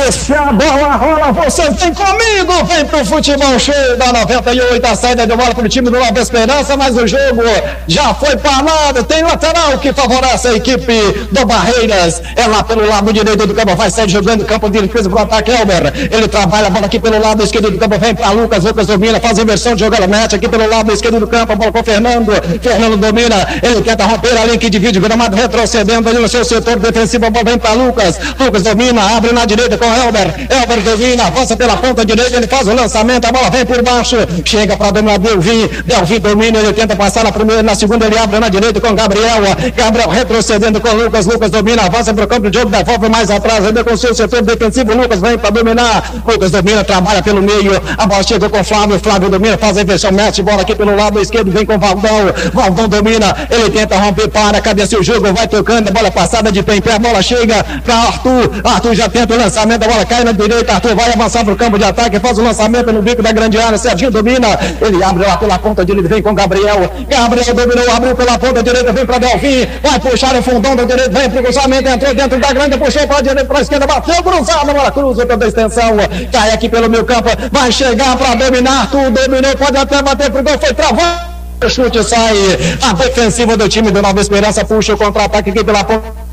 Deixa a bola rola, você vem comigo, vem pro futebol show da 98, a saída de bola pro time do Nova Esperança, mas o jogo já foi parado, tem lateral que favorece a equipe do Barreiras, é lá pelo lado direito do campo, vai sair jogando campo de defesa pro ataque, Elber, ele trabalha a bola aqui pelo lado esquerdo do campo, vem pra Lucas domina, faz inversão de jogada, mete aqui pelo lado esquerdo do campo, a bola com o Fernando domina, ele tenta romper a linha que divide o gramado, retrocedendo ali no seu setor defensivo, a bola vem pra Lucas domina, abre na direita com Elber domina, avança pela ponta direita, ele faz o lançamento, a bola vem por baixo, chega para dominar Delvin domina, ele tenta passar na primeira, na segunda ele abre na direita com Gabriel retrocedendo com Lucas domina, avança para o campo de jogo, devolve mais atrás, ainda com o seu setor defensivo, Lucas vem para dominar, Lucas domina, trabalha pelo meio, a bola chega com Flávio domina, faz a inversão, mete bola aqui pelo lado esquerdo, vem com Valdão domina, ele tenta romper, cabeça o jogo, vai tocando, a bola passada de pé em pé, a bola chega para Arthur já tenta o lançamento, a bola cai na direita, Arthur vai avançar para o campo de ataque, faz o lançamento no bico da grande área, Serginho domina, ele abre lá pela ponta direita, vem com Gabriel dominou, abriu pela ponta direita, vem para Delvin, vai puxar o fundão da direita, vem pro cruzamento, entrou dentro da grande, puxou para a direita, para a esquerda, bateu cruzado, a bola cruza toda a extensão, cai aqui pelo meio campo, vai chegar para dominar, Arthur dominou, pode até bater pro gol, foi travado, o chute sai, a defensiva do time do Nova Esperança puxa o contra-ataque aqui pela ponta.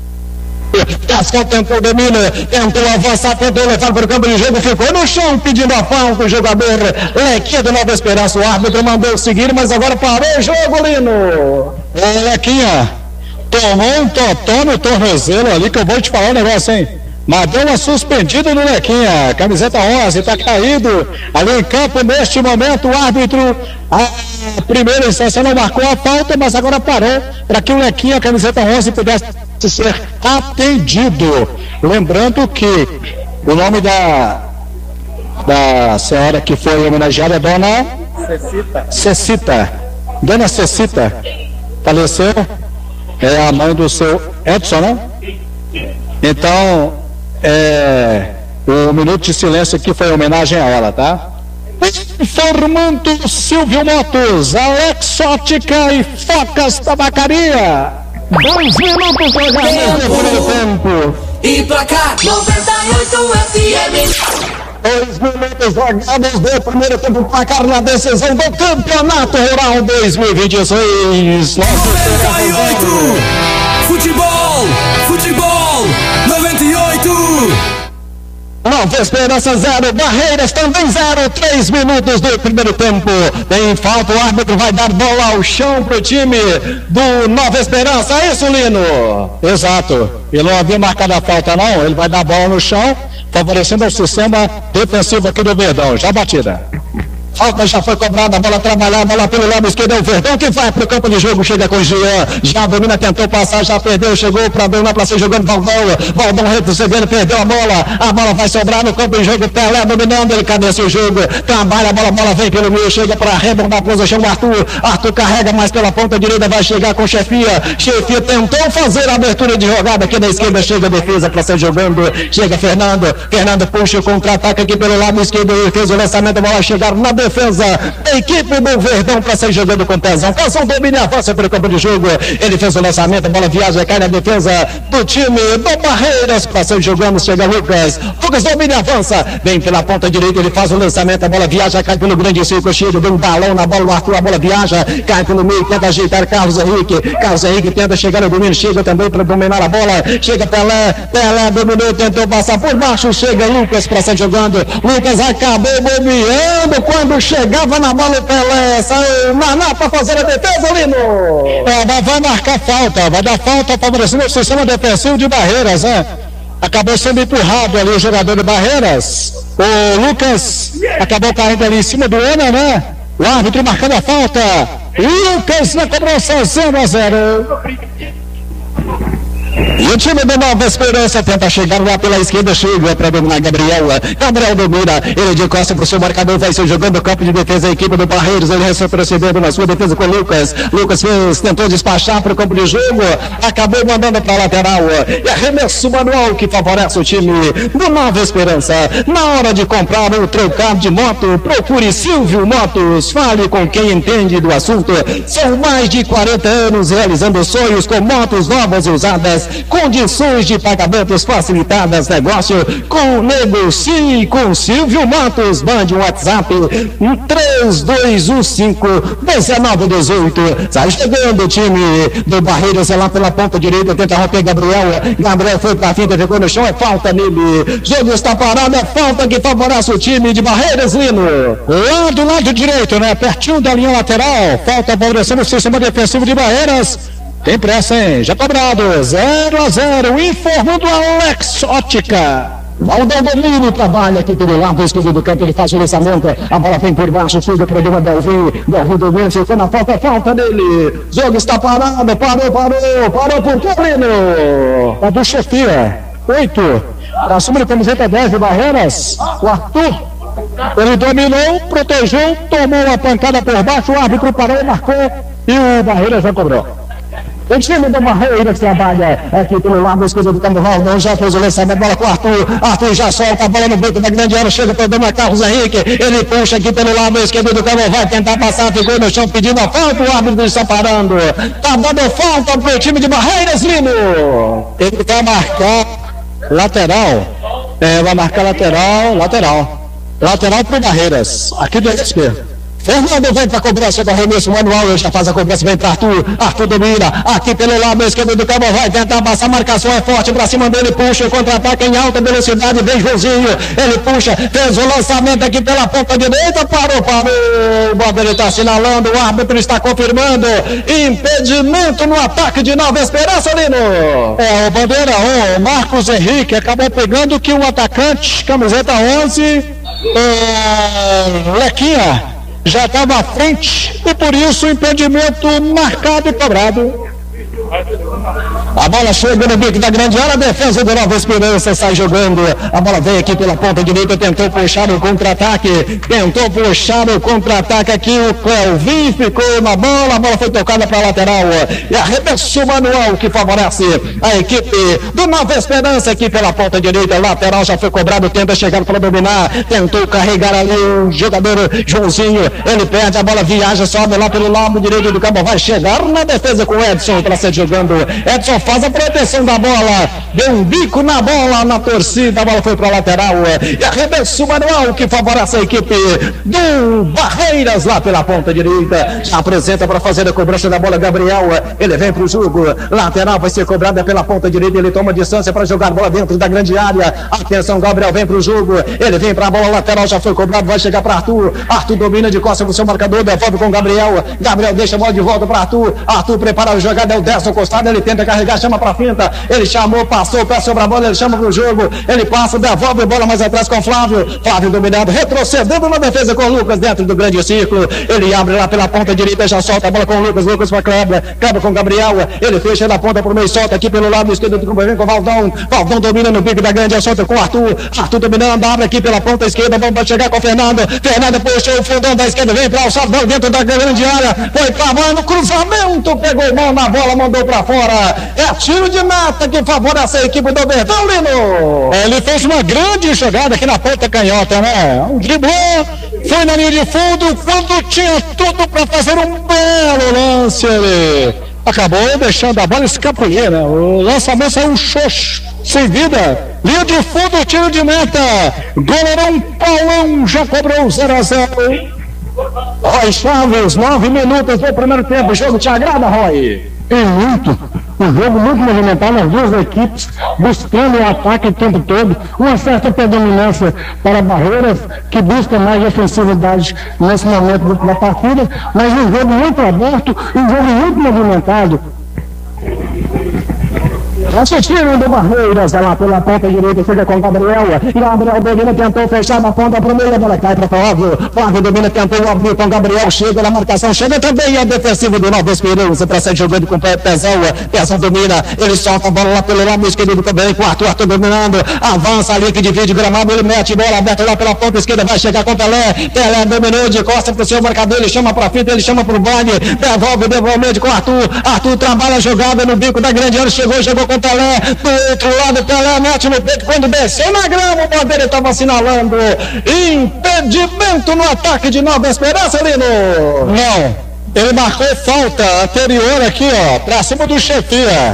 Cascal tentou domina, tentou avançar, tentou levar para o campo de jogo, ficou no chão pedindo a falta, o jogador Lequinha do Nova Esperança, o árbitro mandou seguir, mas agora parou o jogo, Lino. Lequinha tomou um totó no tornozelo ali, que eu vou te falar um negócio, hein? Mas deu uma suspendida no Lequinha, camiseta 11, está caído ali em campo neste momento, o árbitro, a primeira instância não marcou a falta, mas agora parou para que o Lequinha, camiseta 11, pudesse ser atendido. Lembrando que o nome da senhora que foi homenageada é Dona Cecita. Dona Cecita faleceu, é a mãe do seu Edson, né? Então o minuto de silêncio aqui foi em homenagem a ela, tá? Informando Silvio Motos, Alexótica e Focas Tabacaria. 2 minutos para o primeiro tempo. E placar 98 FM. 2 minutos jogados do primeiro tempo, placar na decisão do Campeonato Rural 2026. 98. Futebol 98. Nova Esperança 0, Barreiras também 0, 3 minutos do primeiro tempo. Tem falta, o árbitro vai dar bola ao chão pro time do Nova Esperança, é isso, Lino? Exato, ele não havia marcado a falta não, ele vai dar bola no chão, favorecendo o sistema defensivo aqui do Verdão, já batida. Falta já foi cobrada, a bola trabalhada, a bola pelo lado esquerdo, é o Verdão que vai pro campo de jogo, chega com Jean, já domina, tentou passar, já perdeu, chegou para dominar, para ser jogando Valdão retrocedendo, perdeu a bola vai sobrar no campo de jogo, Pelé dominando, ele cabeça o jogo, trabalha a bola vem pelo meio, chega para arredondar a posição, Arthur carrega mais pela ponta direita, vai chegar com Chefia tentou fazer a abertura de jogada aqui na esquerda, chega a defesa para ser jogando, chega Fernando puxa o contra-ataque aqui pelo lado esquerdo, ele fez o lançamento, a bola chegar na defesa da equipe do Verdão para sair jogando com Pezão domina, avança pelo campo de jogo, ele fez o lançamento, a bola viaja, cai na defesa do time do Barreiras para sair jogando, chega Lucas domina, avança, vem pela ponta direita, ele faz o lançamento, a bola viaja, cai pelo grande círculo, chega, vem um balão na bola, o Arthur, a bola viaja, cai pelo meio, tenta ajeitar Carlos Henrique tenta chegar no domínio, chega também para dominar a bola, chega Pelé dominou, tentou passar por baixo, chega Lucas para sair jogando, Lucas acabou bobeando, quando chegava na bola o Pelé, saiu Naná para fazer a defesa, Lino. Vai marcar falta, vai dar falta favorecendo o sistema defensivo de Barreiras, né? Acabou sendo empurrado ali o jogador de Barreiras, o Lucas acabou caindo ali em cima do Ana, né? O árbitro marcando a falta, Lucas na cobrança 0-0. E o time do Nova Esperança tenta chegar lá pela esquerda, chega para dominar Gabriel domina, ele de costa para o seu marcador, vai ser jogando o campo de defesa, a equipe do Barreiros, ele retrocedendo na sua defesa com Lucas tentou despachar para o campo de jogo, acabou mandando para a lateral, e arremesso manual que favorece o time do Nova Esperança. Na hora de comprar ou trocar de moto, procure Silvio Motos, fale com quem entende do assunto, são mais de 40 anos realizando sonhos com motos novas e usadas, condições de pagamentos facilitadas, negócio com negocie com Silvio Matos. Mande um WhatsApp 3215-1918. Sai chegando o time do Barreiras, é lá pela ponta direita, tenta romper Gabriel foi pra finta, ficou no chão, é falta nele. Jogo está parado, é falta que favorece o time de Barreiras, Lino. Lá do lado direito, né? Pertinho da linha lateral, falta favorecendo o sistema defensivo de Barreiras. Tem pressa, hein? Já cobrado, 0-0, informando Alex Ótica. Valdão Domínio trabalha aqui pelo lado esquerdo do campo, ele faz o lançamento, a bola vem por baixo, chega para o Delvin Domínio, ficou na falta dele, jogo está parado, parou por quê, Lino? A do Chefia, 8, pra cima da camiseta 10 de Barreiras, o Arthur, ele dominou, protegeu, tomou uma pancada por baixo, o árbitro parou, marcou e o Barreiras já cobrou. O time do Barreiras trabalha aqui pelo lado esquerdo do campo. Valdão já fez o lançamento, bola com o Arthur já solta a bola no bico da grande área, chega para o Dona Carlos Henrique, ele puxa aqui pelo lado esquerdo do campo, vai tentar passar, ficou no chão pedindo a falta, o árbitro está parando, tá dando falta para o time de Barreiras, Lino. Ele vai marcar lateral, vai marcar lateral para o Barreiras, aqui do esquerdo. Fernando vem para a cobrança do arremesso manual, ele já faz a cobrança, vem para Arthur domina, aqui pelo lado esquerdo do campo, vai tentar passar, a marcação é forte para cima dele, puxa o contra-ataque em alta velocidade, vem Joãozinho, ele puxa, fez o lançamento aqui pela ponta direita, parou, o Bob está assinalando, o árbitro está confirmando, impedimento no ataque de Nova Esperança, Lino. O Bandeira, o Marcos Henrique acabou pegando que o atacante, camiseta 11, Lequinha, já estava à frente e por isso o impedimento marcado e cobrado. A bola chega no bico da grande área, a defesa do Nova Esperança sai jogando, a bola vem aqui pela ponta direita, tentou puxar o contra-ataque aqui, o Clevin ficou na bola, a bola foi tocada para a lateral, e arremesso manual que favorece a equipe do Nova Esperança aqui pela ponta direita, lateral já foi cobrado, tenta chegar para dominar, tentou carregar ali o jogador Joãozinho, ele perde a bola, viaja, sobe lá pelo lado direito do campo, vai chegar na defesa com o Edson para ser jogando, Edson faz a proteção da bola, deu um bico na bola, na torcida, a bola foi para a lateral, e arremesso manual que favorece a equipe do Barreiras lá pela ponta direita, já apresenta para fazer a cobrança da bola Gabriel, ele vem para o jogo, lateral vai ser cobrada pela ponta direita, ele toma distância para jogar a bola dentro da grande área, atenção, Gabriel vem para o jogo, ele vem para a bola lateral, já foi cobrado, vai chegar para Arthur domina de costas para o seu marcador, devolve com Gabriel deixa a bola de volta para Arthur prepara a jogada, é o Décio Costado, ele tenta carregar, chama pra finta, ele chamou, passou, pé sobre a bola, ele chama pro jogo, ele passa, devolve a bola mais atrás com Flávio dominado, retrocedendo na defesa com o Lucas dentro do grande círculo, ele abre lá pela ponta direita, já solta a bola com o Lucas pra Kleber com Gabriel, ele fecha da ponta pro meio, solta aqui pelo lado esquerdo do campo, vem com o Valdão domina no bico da grande, solta com o Arthur dominando, abre aqui pela ponta esquerda, vamos chegar com o Fernando puxou o fundão da esquerda, vem pra alçada dentro da grande área, foi travando, cruzamento, pegou mão na bola, mandou pra fora, é tiro de meta que favorece a equipe do Bertão, Lino. Ele fez uma grande jogada aqui na ponta canhota, né? Um driblou, foi na linha de fundo, quando tinha tudo para fazer um belo lance, ele acabou deixando a bola escapulir, né? O lançamento saiu um xoxo, sem vida, linha de fundo, tiro de meta, goleirão Paulão já cobrou 0-0. Roy Chaves, 9 minutos do primeiro tempo, o jogo te agrada, Roy? Muito. Um jogo muito movimentado, as duas equipes buscando o ataque o tempo todo, uma certa predominância para Barreiras, que busca mais ofensividade nesse momento da partida, mas um jogo muito aberto, um jogo muito movimentado. Esse time do Barreiras, lá pela ponta direita, chega com Gabriel domina, tentou fechar na ponta pro meio, a bola cai para Flávio domina, tentou abrir com Gabriel, chega na marcação, chega também a defensiva do Nova Esperança, para sair jogando com o Pezão domina, ele solta a bola lá pelo lado esquerdo também, com o Arthur dominando, avança ali que divide o gramado, ele mete bola aberta lá pela ponta esquerda, vai chegar com Pelé dominou de costa pro seu marcador, ele chama pra frente, ele chama pro Vale, devolve com Arthur trabalha a jogada no bico da grande área, chegou com Pelé, do outro lado, Pelé mete no peito, quando desceu na grama, o Bandeira estava assinalando impedimento no ataque de Nova Esperança, Lino. Não, ele marcou falta anterior aqui, ó, pra cima do Chefia.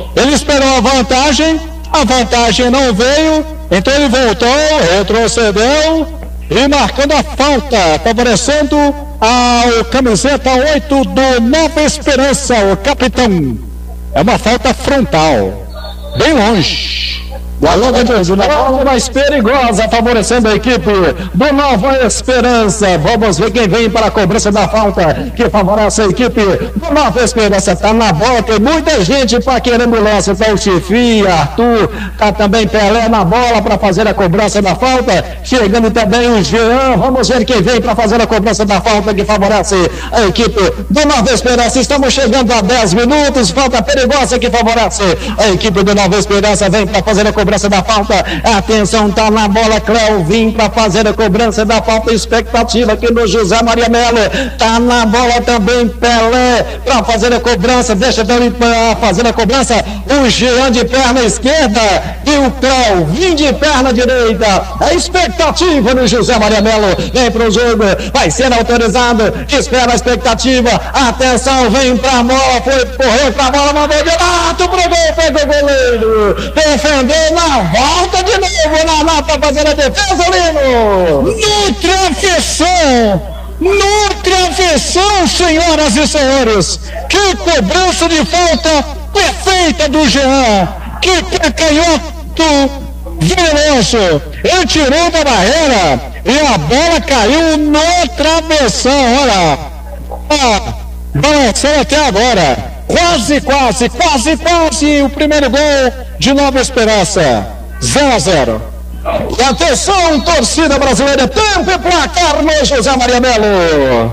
Ele esperou a vantagem não veio, então ele voltou, retrocedeu e marcando a falta, favorecendo ao camiseta 8 do Nova Esperança, o capitão. É uma falta frontal, bem longe. A longa de bola mais perigosa, favorecendo a equipe do Nova Esperança. Vamos ver quem vem para a cobrança da falta, que favorece a equipe do Nova Esperança. Tá na bola, tem muita gente para querendo o lance. Tá o Chifia, Arthur, tá também Pelé na bola para fazer a cobrança da falta. Chegando também o Jean. Vamos ver quem vem para fazer a cobrança da falta, que favorece a equipe do Nova Esperança. Estamos chegando a 10 minutos. Falta perigosa que favorece a equipe do Nova Esperança. Vem para fazer a cobrança da falta, atenção, tá na bola Cleuvinho para fazer a cobrança da falta, expectativa aqui no José Maria Melo, tá na bola também Pelé para fazer a cobrança, deixa ele fazer a cobrança, o Jean de perna esquerda e o Cleuvinho de perna direita, a expectativa no José Maria Melo, vem pro jogo, vai ser autorizado, espera a expectativa, atenção, vem pra bola, foi correr pra bola, mandou de lado pro gol, pegou o goleiro, defendeu na volta de novo na mata fazer a defesa, Lino. No travessão, senhoras e senhores. Que cobrança de falta perfeita do Jean. Que canhoto veloso. Ele tirou da barreira e a bola caiu no travessão. Olha. Balançando até agora. Quase o primeiro gol de Nova Esperança. 0-0. E atenção, torcida brasileira, tempo e placar no José Maria Melo.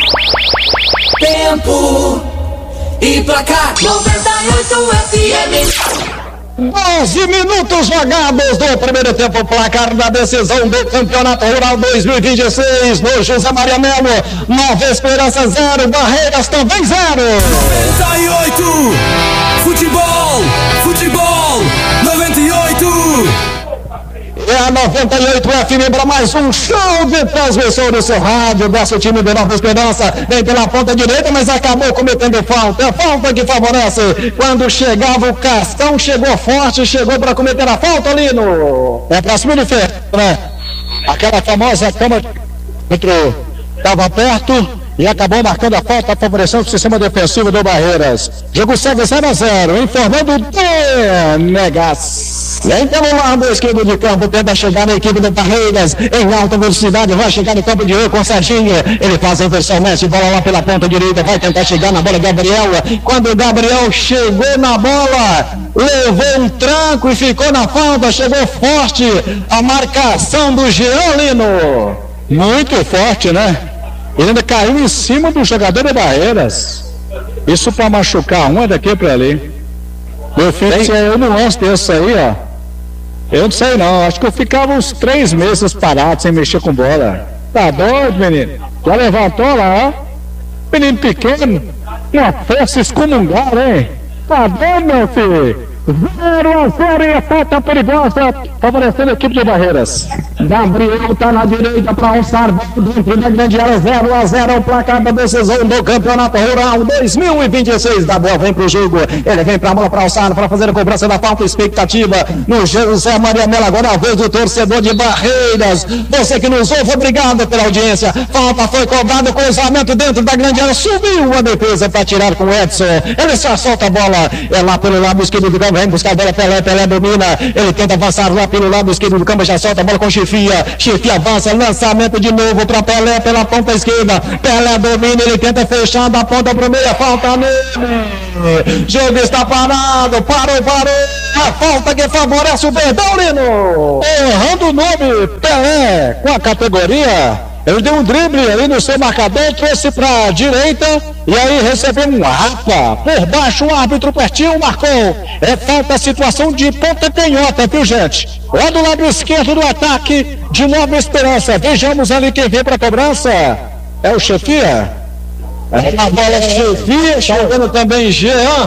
Tempo e placar 98 FM. 12 minutos jogados do primeiro tempo, placar da decisão do Campeonato Rural 2026 no José Maria Melo. Nova Esperança 0, Barreiras também 0. 98 Futebol 98. É a 98 FM para mais um show de transmissão do seu rádio, desse time de Nova Esperança, vem pela ponta direita, mas acabou cometendo falta, é falta que favorece, quando chegava o Cascão, chegou forte, chegou para cometer a falta, Lino. É pra cima de ferro, né? Aquela famosa cama estava perto e acabou marcando a falta, favorecendo o sistema defensivo do Barreiras. Jogo segue 0-0, informando o Negas. Vem pelo lado esquerdo de campo, tenta chegar na equipe do Barreiras, em alta velocidade, vai chegar no campo de ouro com Serginho, ele faz a inversão, mete bola lá pela ponta direita, vai tentar chegar na bola Gabriel, quando o Gabriel chegou na bola, levou um tranco e ficou na falta, chegou forte, a marcação do Jean, Lino. Muito forte, né? Ele ainda caiu em cima do jogador de Barreiras. Isso para machucar um é daqui para ali. Meu filho, se eu não lance desse aí, ó. Eu não sei não, acho que eu ficava uns 3 meses parado sem mexer com bola. Tá doido, menino? Já levantou lá, ó. Menino pequeno, uma festa excomungada, hein? Tá doido, meu filho? 0-0 e a falta perigosa, favorecendo a equipe de Barreiras. Gabriel tá na direita para alçar dentro da grande área. 0-0 o placar da decisão do Campeonato Rural 2026. Gabriel vem pro jogo, ele vem pra bola para alçar, para fazer a cobrança da falta, expectativa no José Maria Melo. Agora é a vez do torcedor de Barreiras. Você que nos ouve, obrigado pela audiência. Falta foi cobrada, cruzamento dentro da grande área, subiu a defesa para tirar com o Edson. Ele só solta a bola, é lá pelo lado esquerdo do campo, vem buscar a bola, Pelé domina, ele tenta avançar lá pelo lado esquerdo do campo, já solta a bola com Chifia avança, lançamento de novo para Pelé pela ponta esquerda, Pelé domina, ele tenta fechar da ponta pro meio, falta nele, jogo está parado, parou, a falta que favorece o Verdão, Lino. Errando o nome, Pelé, com a categoria, ele deu um drible ali no seu marcador, trouxe para a direita e aí recebeu um rapa por baixo, o árbitro pertinho marcou. É falta, situação de ponta canhota, viu, gente? Lá do lado esquerdo do ataque de Nova Esperança. Vejamos ali quem vem para a cobrança. É o Chefia? A bola Chefia, chegando também Jean.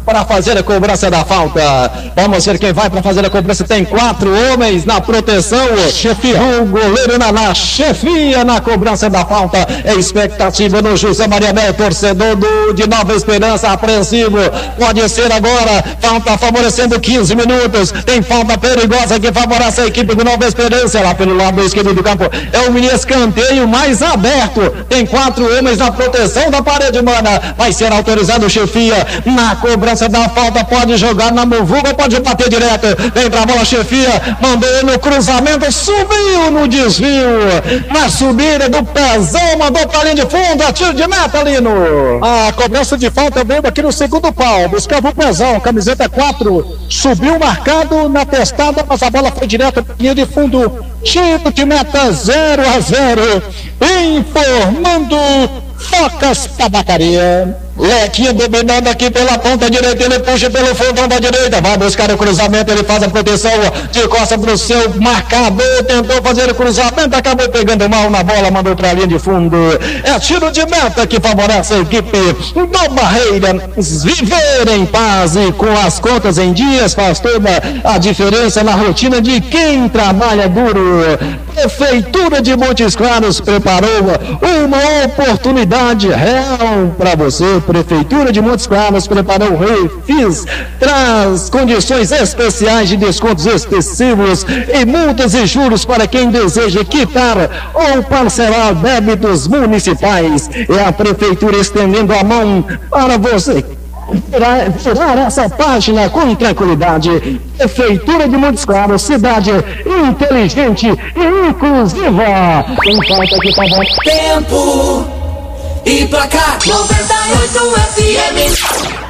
para fazer a cobrança da falta. Vamos ver quem vai para fazer a cobrança. Tem 4 homens na proteção. Chefia, o goleiro na chefia na cobrança da falta. É expectativa no José Maria Mel, torcedor de Nova Esperança, apreensivo. Pode ser agora. Falta favorecendo 15 minutos. Tem falta perigosa que favorece a equipe do Nova Esperança. Lá pelo lado esquerdo do campo. É o mini escanteio mais aberto. Tem 4 homens na proteção da parede humana. Vai ser autorizado o chefia na cobrança da falta. Pode jogar na muvuca, pode bater direto. Vem pra bola, chefia. Mandou no cruzamento. Subiu no desvio. Na subida do pezão. Mandou pra linha de fundo. A tiro de meta, Lino. A cobrança de falta veio aqui no segundo pau. Buscava o pezão. Camiseta 4. Subiu marcado na testada, mas a bola foi direto pra linha de fundo. Tiro de meta 0-0. Informando Focas Tabacaria. Lequinha dominando aqui pela ponta direita, ele puxa pelo fundão da direita, vai buscar o cruzamento, ele faz a proteção de costa pro seu marcador, tentou fazer o cruzamento, acabou pegando mal na bola, mandou pra linha de fundo. É tiro de meta que favorece a equipe do Barreira. Viver em paz e com as contas em dias faz toda a diferença na rotina de quem trabalha duro. Prefeitura de Montes Claros preparou uma oportunidade real para você. Prefeitura de Montes Claros preparou o Refis, traz condições especiais de descontos excessivos e multas e juros para quem deseja quitar ou parcelar débitos municipais. É a Prefeitura estendendo a mão para você virar essa página com tranquilidade. Prefeitura de Montes Claros, cidade inteligente e inclusiva. Tem falta aqui, tá bom? Tempo e placar 98 FM.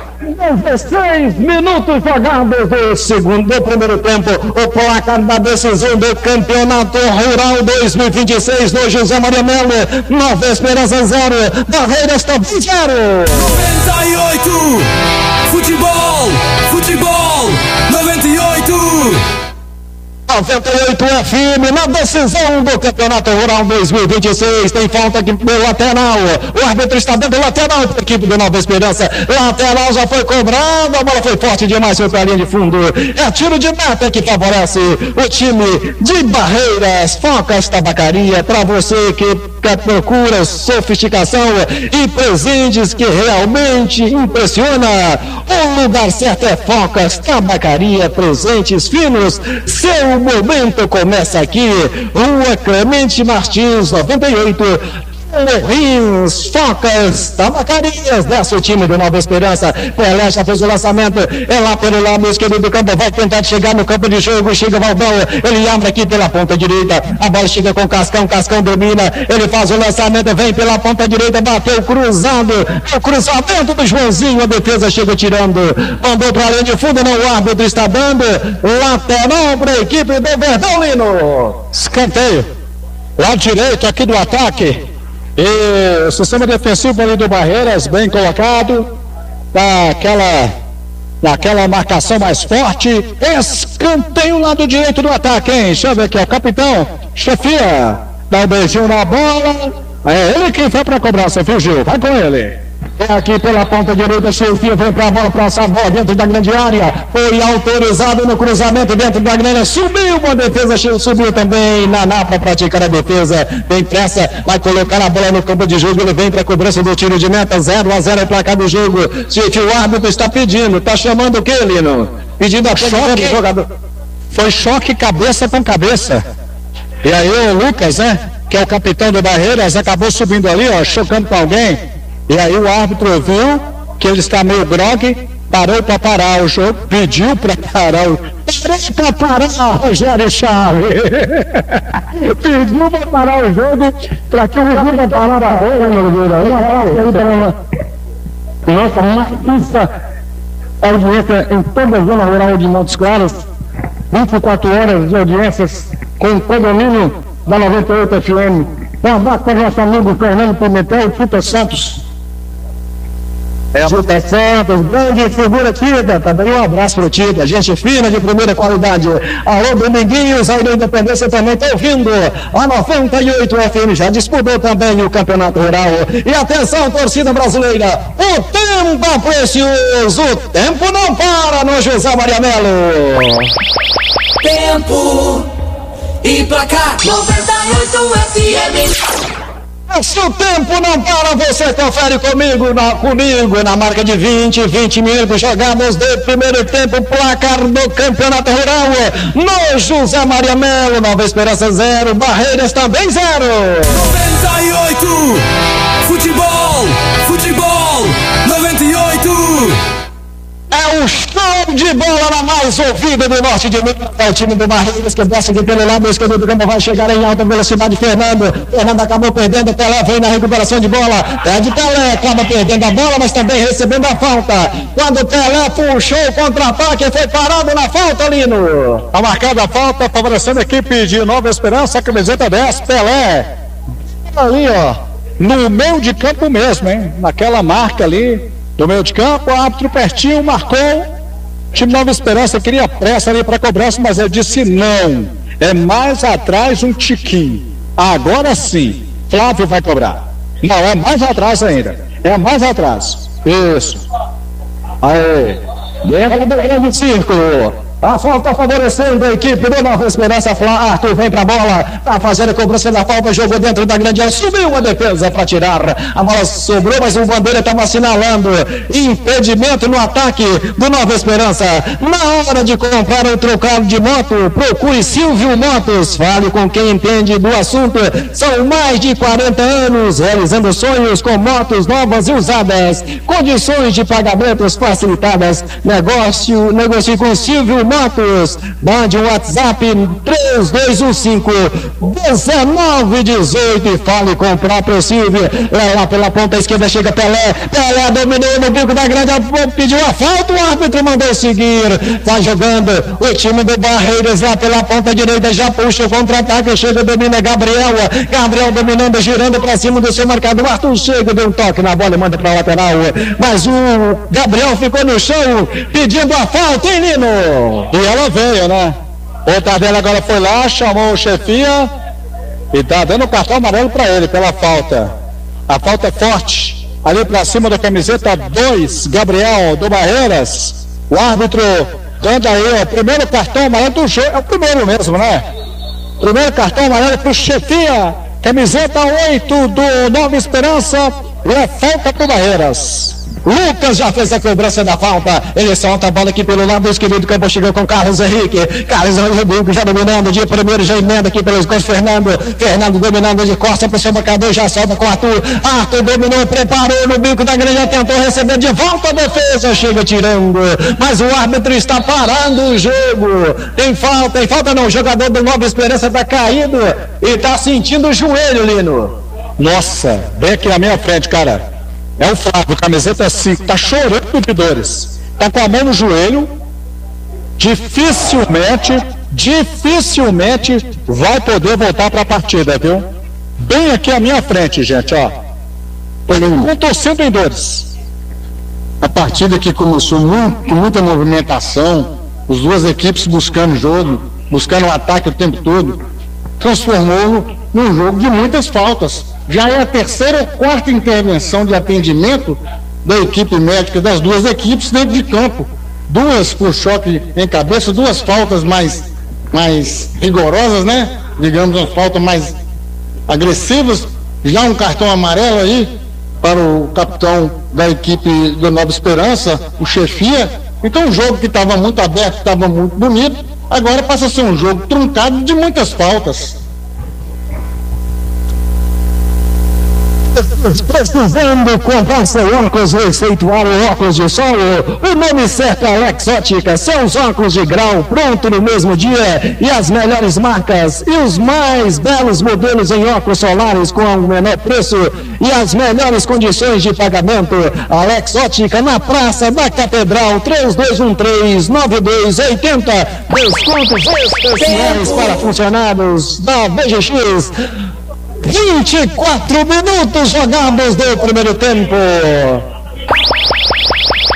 16 minutos jogados do primeiro tempo. O placar da decisão do Campeonato Rural 2026 no José Maria Melo. Nova Esperança 0, Barreiras Top 0. 98 Futebol 98 98 FM na decisão do Campeonato Rural 2026. Tem falta aqui no lateral. O árbitro está dando lateral para a equipe do Nova Esperança. Lateral já foi cobrado. A bola foi forte demais, foi para a linha de fundo. É tiro de meta que favorece o time de Barreiras. Focas Tabacaria. Para você que procura sofisticação e presentes que realmente impressiona. O lugar certo é Focas Tabacaria. Presentes finos. Seu momento começa aqui. Rua Clemente Martins, 98. Rins, Focas, Tabacarias, desce o time do Nova Esperança. Pelé já fez o lançamento, é lá pelo lado esquerdo do campo, vai tentar chegar no campo de jogo, chega Valdão, ele abre aqui pela ponta direita, a bola chega com Cascão, Cascão domina, ele faz o lançamento, vem pela ponta direita, bateu cruzado, o cruzamento do Joãozinho, a defesa chega tirando, mandou para a linha de fundo, não, o árbitro está dando lateral para a equipe do Verdão, Lino. Escanteio, lado direito aqui do ataque. E o sistema defensivo ali do Barreiras, bem colocado, naquela marcação mais forte. Escanteio lado direito do ataque, hein? Deixa eu ver aqui, o capitão, chefia, dá um beijinho na bola. É ele quem foi pra cobrança, viu, Gil? Vai com ele. É aqui pela ponta direita, chefia, vem pra bola, pra Savó, dentro da grande área, foi autorizado no cruzamento dentro da grande área, subiu a defesa, subiu também Naná para praticar a defesa, bem pressa, vai colocar a bola no campo de jogo, ele vem pra cobrança do tiro de meta, 0-0 é placar do jogo. Chefia, o árbitro está pedindo, tá chamando o que, Lino? Pedindo a pega do jogador. Foi choque cabeça com cabeça. E aí o Lucas, né, que é o capitão do Barreiras, acabou subindo ali, ó, chocando com alguém. E aí o árbitro viu que ele está meio grogue, parou para parar o jogo, pediu para parar o... Para parar, Rogério Chaves. Pediu para parar o jogo, para que o jogo parar a bola, nossa, maciça audiência em toda a zona rural de Montes Claros, 24 horas de audiências com o condomínio da 98 FM. Um abraço para o nosso amigo Fernando Pimentel e Tita Santos. Júlio Santos, grande figura Tita, também um abraço pro Tita, gente fina de primeira qualidade. Alô, Dominguinhos, aí da Independência também tá ouvindo. A 98 FM já disputou também o Campeonato Rural. E atenção, torcida brasileira, o tempo é precioso, o tempo não para no José Maria Melo. Tempo e placar 98 FM. Se o tempo não para, você confere comigo na marca de 20 minutos jogados do primeiro tempo, placar do Campeonato Rural no José Maria Melo. Nova Esperança 0, Barreiras também 0. 98 Futebol 98. É o show de bola na mais ouvida do norte de Minas. É o time do Barreiras que desce aqui pelo lado esquerdo do campo, vai chegar em alta velocidade. Fernando acabou perdendo, Pelé vem na recuperação de bola, perde Pelé, acaba perdendo a bola, mas também recebendo a falta. Quando Pelé puxou o contra-ataque, foi parado na falta, Lino. Tá marcada a falta, favorecendo a equipe de Nova Esperança, camiseta 10, Pelé. Ali, ó, no meio de campo mesmo, hein? Naquela marca ali. Do meio de campo, o árbitro pertinho marcou. O time Nova Esperança queria pressa ali para cobrança, mas ele disse não. É mais atrás um tiquinho. Agora sim, Flávio vai cobrar. Não, é mais atrás ainda. É mais atrás. Isso. Aí. Dentro do grande círculo. A falta favorecendo a equipe do Nova Esperança. Arthur vem pra bola, tá fazendo a cobrança da falta, jogou dentro da grande área, subiu a defesa pra tirar. A bola sobrou, mas o bandeira estava assinalando impedimento no ataque do Nova Esperança. Na hora de comprar ou trocar de moto, procure Silvio Motos. Fale com quem entende do assunto. São mais de 40 anos realizando sonhos com motos novas e usadas. Condições de pagamentos facilitadas. Negocie com Silvio Motos. Mande um WhatsApp 3215-1918 e fale com o próprio Silvio. Lá pela ponta esquerda chega Pelé dominou no bico da grande, pediu a falta, o árbitro mandou seguir. Vai jogando o time do Barreiras lá pela ponta direita, já puxa o contra-ataque, chega, domina Gabriel dominando, girando pra cima do seu marcador. Arthur chega, deu um toque na bola e manda pra lateral, mas o Gabriel ficou no chão pedindo a falta, hein, Nino? E ela veio, né? O Tardelli agora foi lá, chamou o chefia e tá dando o cartão amarelo pra ele pela falta. A falta é forte, ali pra cima da camiseta 2, Gabriel do Barreiras. O árbitro dando aí o primeiro cartão amarelo do jogo, é o primeiro mesmo, né? Primeiro cartão amarelo pro chefia, camiseta 8 do Nova Esperança, e é falta pro Barreiras. Lucas já fez a cobrança da falta. Ele solta a bola aqui pelo lado esquerdo do campo. Chegou com Carlos Henrique. Carlos Henrique já dominando de primeiro, já emenda aqui pelos gols. Fernando dominando de costa para o seu marcador. Já solta com Arthur. Arthur dominou, preparou no bico da grande. Tentou receber de volta a defesa. Chega tirando. Mas o árbitro está parando o jogo. Tem falta não. O jogador do Nova Esperança está caído e está sentindo o joelho, Lino. Nossa, bem aqui na minha frente, cara. É o Flávio, camiseta 5, tá chorando de dores, tá com a mão no joelho, dificilmente vai poder voltar para a partida, viu? Bem aqui à minha frente, gente, ó, contorcendo em dores. A partida que começou com muita movimentação, as duas equipes buscando jogo, buscando o ataque o tempo todo, transformou num jogo de muitas faltas. Já é a terceira ou quarta intervenção de atendimento da equipe médica das duas equipes dentro de campo. Duas por choque em cabeça, duas faltas mais rigorosas, né? Digamos, umas faltas mais agressivas. Já um cartão amarelo aí para o capitão da equipe do Nova Esperança, o chefia. Então, um jogo que estava muito aberto, estava muito bonito, agora passa a ser um jogo truncado de muitas faltas. Precisando comprar seu óculos, receituar o óculos de sol? O nome certo é Alex Ótica. Seus óculos de grau pronto no mesmo dia, e as melhores marcas e os mais belos modelos em óculos solares com o menor preço e as melhores condições de pagamento. Alex Ótica, na Praça da Catedral, 3213-9280. Descontos especiais para funcionários da VGX. 24 minutos jogados do primeiro tempo.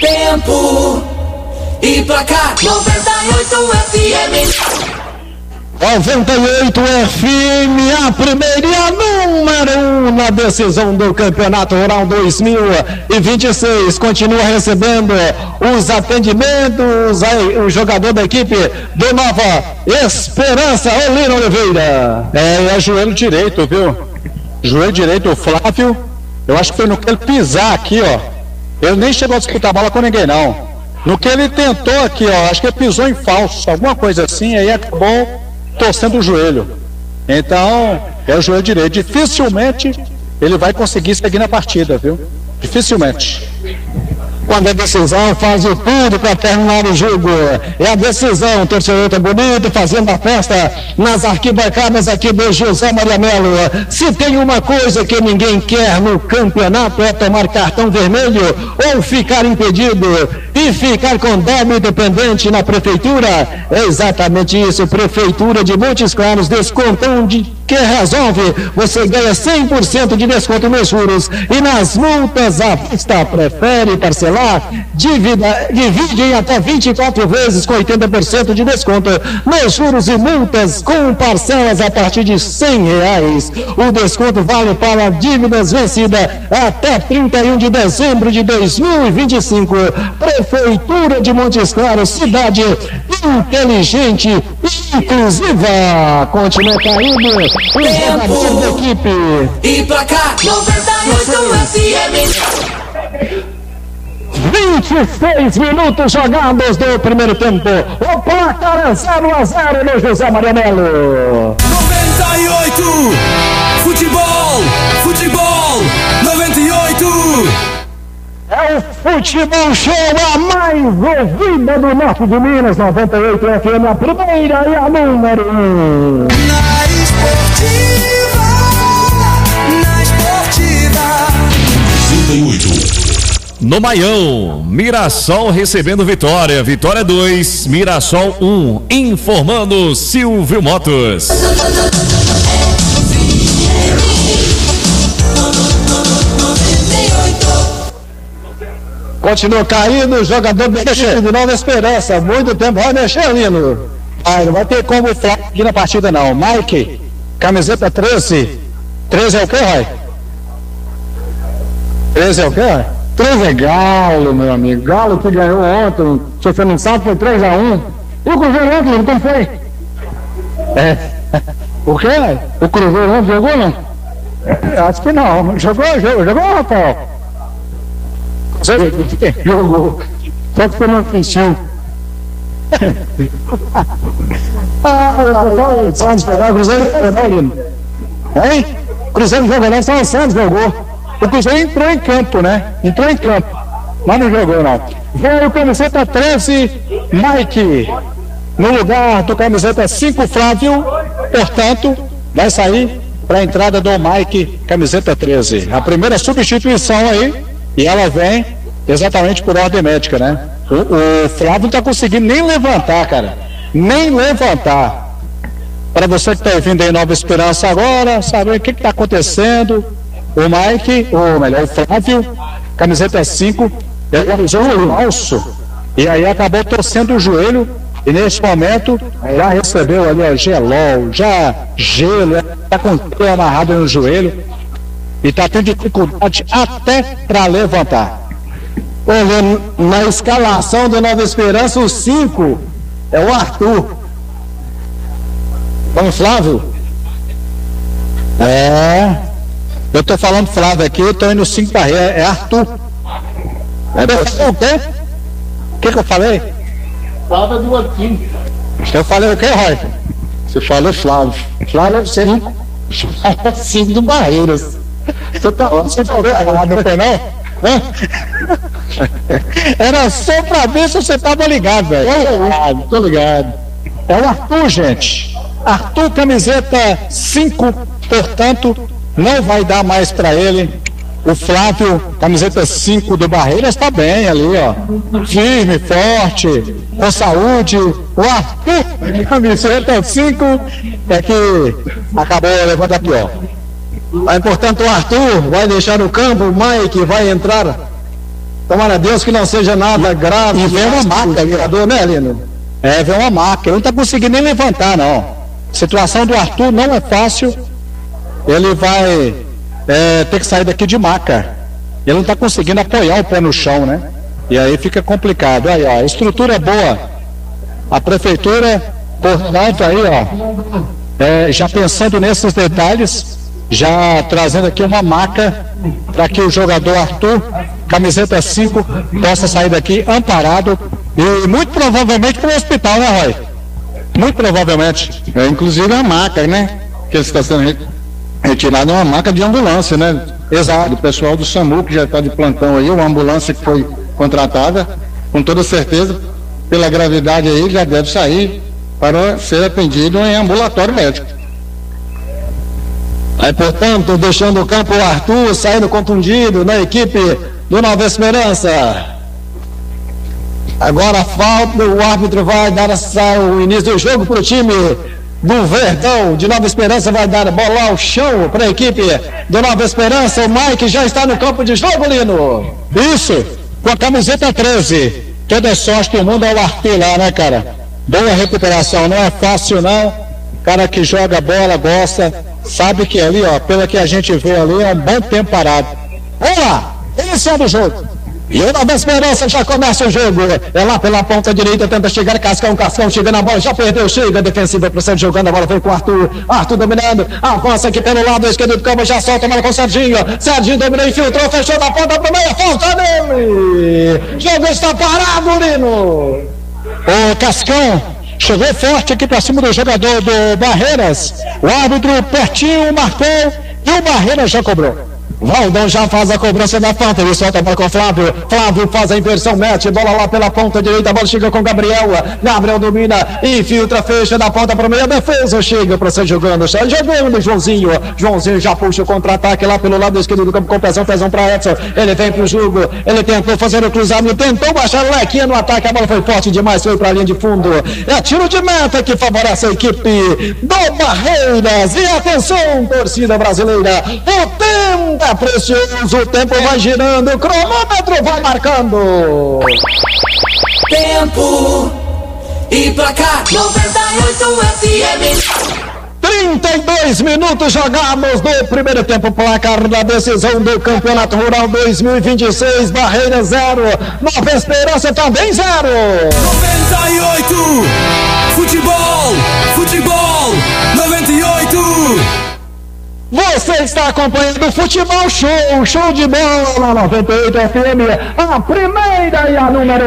Tempo e placar. 98 FM. 98 FM, a primeira e a número 1 na decisão do Campeonato Rural 2026. Continua recebendo os atendimentos, o jogador da equipe do Nova Esperança, Olino Oliveira. É joelho direito, viu? Joelho direito, o Flávio. Eu acho que foi no que ele pisar aqui, ó. Ele nem chegou a disputar a bola com ninguém, não. No que ele tentou aqui, ó, acho que ele pisou em falso, alguma coisa assim, aí acabou torcendo o joelho. Então, é o joelho direito. Dificilmente ele vai conseguir seguir na partida, viu? Dificilmente. Quando é decisão, faz o tudo para terminar o jogo. É a decisão, torcedor tá bonito, fazendo a festa nas arquibancadas aqui do José Maria Melo. Se tem uma coisa que ninguém quer no campeonato é tomar cartão vermelho ou ficar impedido e ficar com débito pendente na prefeitura. É exatamente isso, Prefeitura de Montes Claros, descontão de que resolve, você ganha 100% de desconto nos juros e nas multas à vista. Prefere parcelar? Divide em até 24 vezes com 80% de desconto nos juros e multas com parcelas a partir de R$100. O desconto vale para dívidas vencidas até 31 de dezembro de 2025. Prefeitura de Montes Claros, cidade inteligente e inclusiva. Continua caindo o jogador da equipe. E placar 98 FM. 26 minutos jogados do primeiro tempo. O placar é 0-0 no José Maria Melo. 98 Futebol 98. É o Futebol Show, a mais ouvida do norte de Minas. 98 FM, a primeira e a número 1. Na esportiva 98. No Maião, Mirassol recebendo Vitória. Vitória 2, Mirassol 1. Informando Silvio Motos. Continua caindo o jogador da equipe de Nova Esperança. Muito tempo. Vai mexer, Lino. Não vai ter como o Flávio aqui na partida, não. Mike, camiseta 13. 13 é o quê, Roy? 13 é o quê, Roy? 13 é Galo, meu amigo. Galo que ganhou ontem. Se você não sabe, foi 3-1. E o Cruzeiro ontem, como foi? O quê? O Cruzeiro ontem jogou, não? Acho que não. Jogou, Rafael? Jogou. Só que foi no ofício. Santos jogou, o Cruzeiro jogou, Lino. Hein? O Cruzeiro jogou, não, só o Santos jogou. O Cruzeiro entrou em campo, né? Entrou em campo, mas não jogou, não. Veio o camiseta 13, Mike. No lugar do camiseta 5, Flávio. Portanto, vai sair para a entrada do Mike, camiseta 13. A primeira substituição aí, e ela vem exatamente por ordem médica, né? O Flávio não tá conseguindo nem levantar, cara. Nem levantar. Para você que está vindo aí Nova Esperança agora, saber o que está acontecendo. O Mike, ou melhor, o Flávio, camiseta 5, realizou um falso. E aí acabou torcendo o joelho. E nesse momento já recebeu ali a gelol, já gelo, está com o pé amarrado no joelho. E está tendo dificuldade até para levantar. Olha, na escalação do Nova Esperança, o 5 é o Arthur. Vamos, Flávio? Eu tô falando Flávio aqui, eu tô indo 5 barreiras, é Arthur. O quê? O que eu falei? Flávio do Aquim. Eu falei o quê, Roy? Você falou Flávio. Flávio é você, não? É 5 do Barreiras. Você falou errado, não foi não? Era só pra ver se você tava ligado, velho. Tô ligado. É o Arthur, gente. Arthur, camiseta 5, portanto, não vai dar mais pra ele. O Flávio, camiseta 5 do Barreiras, tá bem ali, ó. Firme, forte, com saúde. O Arthur, camiseta 5, é que acabou levando a pior. Aí, portanto, o Arthur vai deixar o campo, o Mike vai entrar Tomara a Deus que não seja nada grave. E vem uma maca ali, né, Lino? Vem uma maca. Ele não tá conseguindo nem levantar, não. A situação do Arthur não é fácil. Ele vai ter que sair daqui de maca. Ele não tá conseguindo apoiar o pé no chão, né? E aí fica complicado. Aí, ó, a estrutura é boa. A prefeitura, portanto, aí, ó, já pensando nesses detalhes, já trazendo aqui uma maca para que o jogador Arthur, camiseta 5, possa sair daqui amparado e muito provavelmente para o hospital, né, Roy? Muito provavelmente. Inclusive a maca, né? Que ele está sendo retirado é uma maca de ambulância, né? Exato. O pessoal do SAMU que já está de plantão aí, uma ambulância que foi contratada, com toda certeza, pela gravidade aí, já deve sair para ser atendido em ambulatório médico. Aí, portanto, deixando o campo o Arthur, saindo contundido na equipe do Nova Esperança. Agora falta, o árbitro vai dar o início do jogo para o time do Verdão de Nova Esperança, vai dar bola ao chão para a equipe do Nova Esperança. O Mike já está no campo de jogo, Lino. Isso, com a camiseta 13. Toda sorte do mundo ao Arthur lá, né, cara? Boa recuperação, não é fácil não. Cara que joga bola, gosta, sabe que ali, ó, pelo que a gente vê ali, é um bom tempo parado. Vamos lá, iniciando o jogo. E o Nova Esperança já começa o jogo. É lá pela ponta direita, tenta chegar Cascão chega na bola, já perdeu, chega, defensiva pro Sérgio jogando, a bola foi com o Arthur. Arthur dominando, avança aqui pelo lado esquerdo do campo, já solta a bola com o Serginho. Serginho dominou, infiltrou, fechou da ponta pro meio, falta dele. O jogo está parado, Lino. O Cascão chegou forte aqui pra cima do jogador do Barreiras. O árbitro pertinho marcou e o Barreiras já cobrou. Valdão já faz a cobrança da falta, ele solta a bola com o Flávio. Flávio faz a inversão, mete bola lá pela ponta direita, a bola chega com o Gabriel. Gabriel domina, infiltra, fecha da ponta para o meio, a defesa chega para ser jogando Joãozinho. Joãozinho já puxa o contra-ataque lá pelo lado esquerdo do campo com Pezão para Edson. Ele vem pro jogo, ele tentou fazer o cruzamento, tentou baixar o lequinha no ataque, a bola foi forte demais, foi para a linha de fundo. É tiro de meta que favorece a equipe do Barreiras. E atenção, torcida brasileira, o tempo é precioso, o tempo vai girando, o cronômetro vai marcando. Tempo e placar 98 FM. 32 minutos jogados no primeiro tempo, placar da decisão do Campeonato Rural 2026, Barreiras 0, Nova Esperança também 0. 98 Futebol 98. Você está acompanhando o Futebol Show de bola na 98 FM, a primeira e a número 1.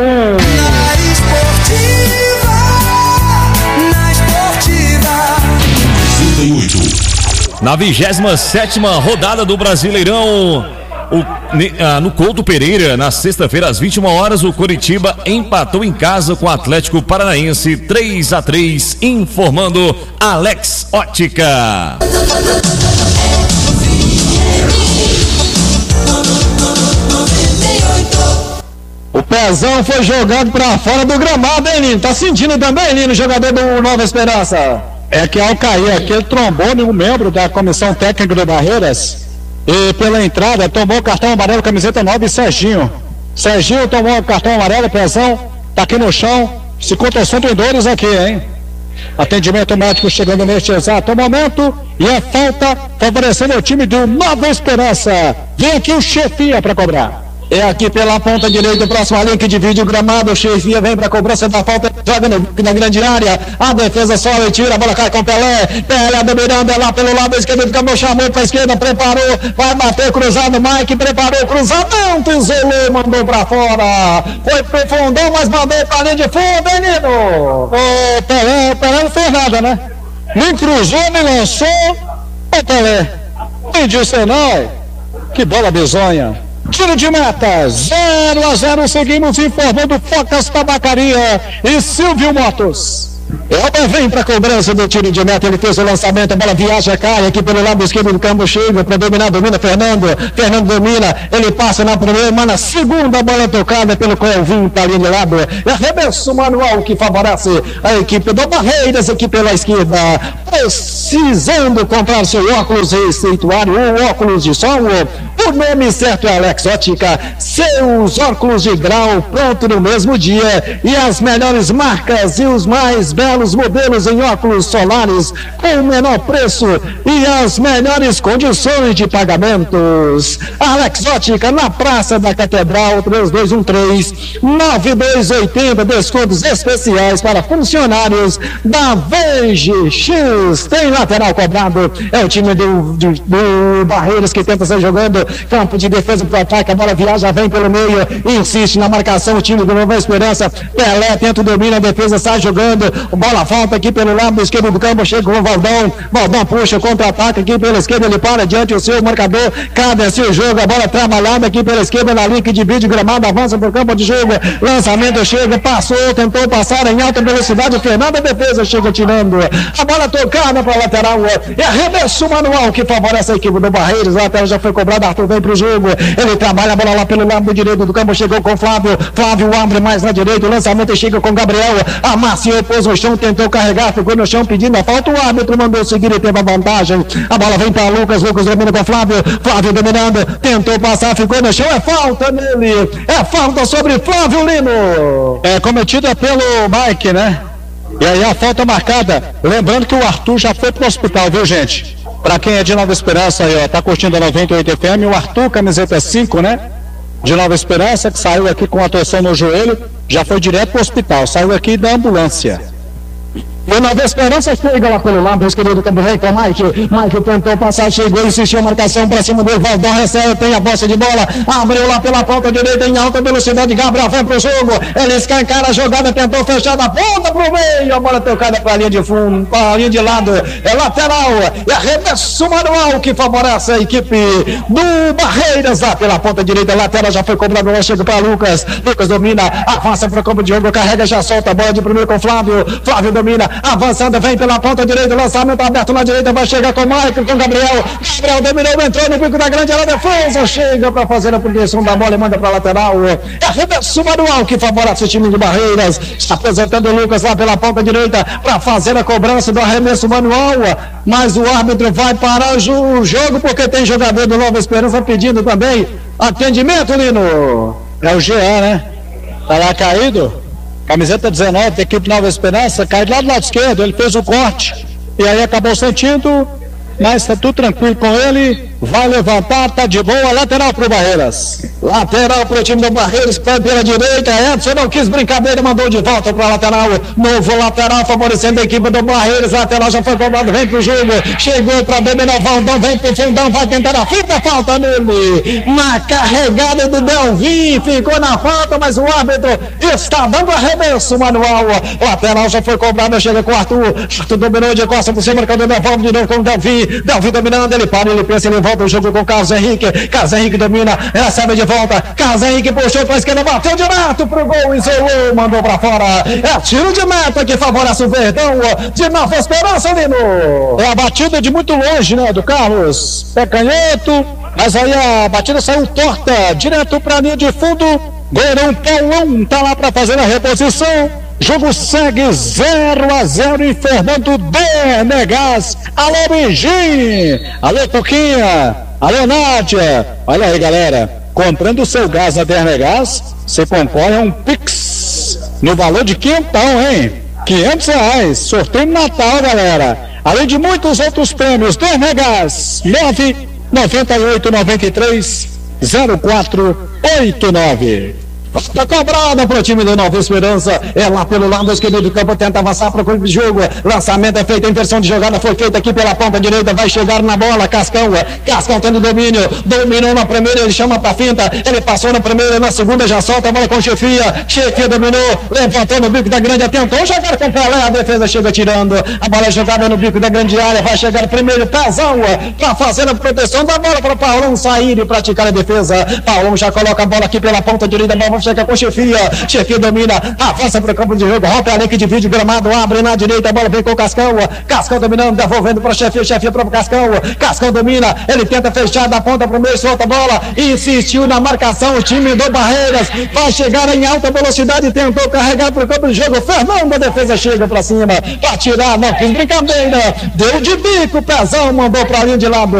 Na esportiva. 98. Na 27ª rodada do Brasileirão, no Couto Pereira, na sexta-feira às 21 horas, o Coritiba empatou em casa com o Atlético Paranaense 3-3, informando Alex Ótica. O Pezão foi jogado pra fora do gramado, hein, Lino? Tá sentindo também, Lino, jogador do Nova Esperança? É que ao cair aqui, ele trombou um membro da comissão técnica do Barreiras e pela entrada tomou o cartão amarelo, camiseta 9, Serginho. Serginho tomou o cartão amarelo, Pezão tá aqui no chão, se contorcendo em dores aqui, hein? Atendimento médico chegando neste exato momento e a falta favorecendo o time do Nova Esperança. Vem aqui o Chefia para cobrar. É aqui pela ponta direita, próximo à linha que divide o gramado. O Chefia vem para a cobrança da falta, joga na grande área. A defesa só tira, a bola cai com Pelé. Pelé dominando, é lá pelo lado esquerdo do campo, chamou para a esquerda, preparou, vai bater cruzado. Mike preparou o cruzamento, isolou, mandou para fora. Foi pro fundão, mas mandou para a linha de fundo, hein, Nino? O Pelé não fez nada, né? Nem cruzou, nem lançou. O Pelé, entendi você não. Que bola bizonha. Tiro de meta, 0-0, seguimos informando Focas Tabacaria e Silvio Motos. Elber vem para a cobrança do tiro de meta, ele fez o lançamento, a bola viaja, cai aqui pelo lado esquerdo do campo, chega para dominar, domina Fernando domina, ele passa na primeira, manda segunda bola tocada pelo Coelvinho para ali de lado, é arremesso manual que favorece a equipe do Barreiras aqui pela esquerda, precisando comprar seu óculos receituário ou óculos de sol, O nome certo é Alex Ótica, seus óculos de grau pronto no mesmo dia e as melhores marcas e os mais belos modelos em óculos solares com o menor preço e as melhores condições de pagamentos. Alex Ótica na Praça da Catedral, 3213-9280, descontos especiais para funcionários da VGX. Tem lateral cobrado, é o time do Barreiras que tenta sair jogando, campo de defesa para o ataque, a bola viaja, vem pelo meio, insiste na marcação, o time do Nova Esperança, Pelé tenta, domina a defesa, sai jogando, bola volta aqui pelo lado esquerdo do campo, chega com o Valdão puxa, contra-ataque aqui pela esquerda, ele para diante o seu marcador, cabe-se o jogo, a bola trabalhada aqui pela esquerda, na linha que divide o gramado, avança para o campo de jogo, lançamento chega, passou, tentou passar em alta velocidade, Fernando, a defesa chega tirando, a bola tocada para a lateral, é arremesso manual que favorece a equipe do Barreiros, a lateral já foi cobrada, Arthur vem pro jogo, ele trabalha a bola lá pelo lado direito do campo, chegou com Flávio abre mais na direita, o lançamento chega com Gabriel, amaciou, pôs no chão, tentou carregar, ficou no chão pedindo a falta, o árbitro mandou seguir e teve a vantagem, a bola vem para Lucas domina com Flávio dominando, tentou passar, ficou no chão, é falta nele, é falta sobre Flávio Lino, é cometida pelo Mike, né? E aí a falta marcada, lembrando que o Arthur já foi pro hospital, viu, gente? Pra quem é de Nova Esperança aí, ó, tá curtindo a 98 FM, o Arthur, camiseta 5, né? De Nova Esperança, que saiu aqui com a torção no joelho, já foi direto pro hospital, saiu aqui da ambulância. E Nova Esperança chega lá pelo lado esquerdo do campo, vem com Mike tentou passar, chegou, insistiu, marcação para cima do Valdão, recebe, tem a posse de bola, abriu lá pela ponta direita em alta velocidade, Gabriel vai pro jogo, ele escancara a jogada, tentou fechar da ponta pro meio, a bola tocada para a linha de fundo, para a linha de lado, é lateral, é arremesso manual que favorece a equipe do Barreiras, lá pela ponta direita, lateral já foi cobrado, chega para Lucas domina, avança para o campo de jogo, carrega, já solta a bola de primeiro com Flávio domina, avançando, vem pela ponta direita, lançamento aberto na direita, vai chegar com o Michael, com Gabriel dominou, entrou no bico da grande área, defesa, chega para fazer a proteção da bola e manda para a lateral, é arremesso manual que favorece o time de Barreiras, está apresentando o Lucas lá pela ponta direita, para fazer a cobrança do arremesso manual, mas o árbitro vai parar o jogo, porque tem jogador do Nova Esperança pedindo também atendimento, Lino. É o GA, né? Tá lá caído, camiseta 19, da equipe Nova Esperança, cai lá do lado esquerdo, ele fez o corte, e aí acabou sentindo, mas tá tudo tranquilo com ele, vai levantar, tá de boa, lateral pro Barreiras. Lateral pro time do Barreiras, pela direita, Edson não quis brincadeira, mandou de volta pra lateral, novo lateral favorecendo a equipe do Barreiras, lateral já foi cobrado, vem pro jogo, chegou pra dominar o Valdão, vem pro fundão, vai tentar a fita, falta nele, na carregada do Delvin, ficou na falta, mas o árbitro está dando arremesso manual, lateral já foi cobrado, chega com o Arthur dominou de costa por cima, marcador devolve de novo com o Delvin dominando, ele para, ele pensa, ele volta o jogo com o Carlos Henrique domina, recebe de volta, Carlos Henrique puxou para a esquerda, bateu direto pro gol, isolou, mandou para fora, é tiro de meta que favorece o Verdão de Nova Esperança, Lino. É a batida de muito longe, né, do Carlos, pé canhoto, mas aí a batida saiu torta, direto para a linha de fundo, goleirão Paulão tá lá para fazer a reposição. Jogo segue 0-0 em Fernando Dernegas. Alô, Benjim! Alô, Toquinha! Alô, Nádia! Olha aí, galera, comprando o seu gás na Dernegas, você concorre a um Pix no valor de R$500, hein? R$500, sorteio no Natal, galera. Além de muitos outros prêmios, Dernegas, 99893-0489. Tá cobrada pro time do Nova Esperança, é lá pelo lado esquerdo do campo, tenta avançar pro campo de jogo, lançamento é feito, a inversão de jogada foi feita aqui pela ponta direita, vai chegar na bola, Cascão tendo domínio, dominou na primeira, ele chama pra finta, ele passou na primeira, na segunda já solta a bola com Chefia dominou, levantou no bico da grande, tentou jogar com o Pelé, a defesa chega tirando, a bola é jogada no bico da grande área, vai chegar primeiro, Pezão, pra fazer a proteção da bola para Paulão sair e praticar a defesa, Paulão já coloca a bola aqui pela ponta direita, a bola chega com Chefia domina, avança para o campo de jogo, rompe a linha que divide o gramado, abre na direita, a bola vem com o Cascão dominando, devolvendo para Chefia para o Cascão domina, ele tenta fechar da ponta para o meio, solta a bola, insistiu na marcação, o time do Barreiras vai chegar em alta velocidade, tentou carregar para o campo de jogo, Fernando, a defesa chega para cima, para tirar, não quis brincadeira, deu de bico, Pezão, mandou para a linha de lado,